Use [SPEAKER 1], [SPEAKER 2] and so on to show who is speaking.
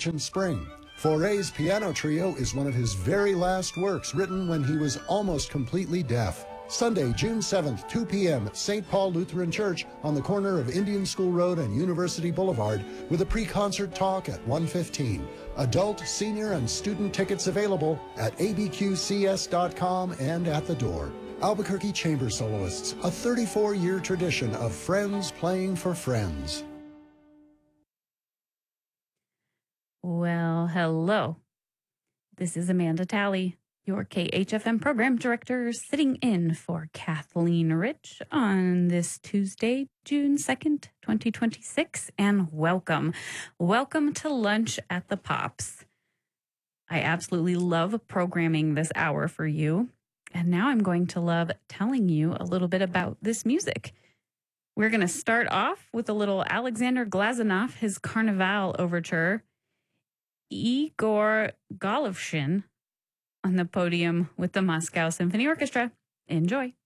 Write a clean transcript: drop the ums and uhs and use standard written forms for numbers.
[SPEAKER 1] Beach and Spring. Fauré's piano trio is one of his very last works, written when he was almost completely deaf. Sunday, June 7th, 2 p.m. at St. Paul Lutheran Church on the corner of Indian School Road and University Boulevard with a pre-concert talk at 1:15. Adult, senior, and student tickets available at abqcs.com and at the door. Albuquerque Chamber Soloists, a 34-year tradition of friends playing for friends.
[SPEAKER 2] Well, hello. This is Amanda Talley, your KHFM program director, sitting in for Kathleen Rich on this Tuesday, June 2nd, 2026, and welcome. Welcome to Lunch at the Pops. I absolutely love programming this hour for you, and now I'm going to love telling you a little bit about this music. We're going to start off with a little Alexander Glazunov, his Carnival overture, Igor Golovshin on the podium with the Moscow Symphony Orchestra. Enjoy.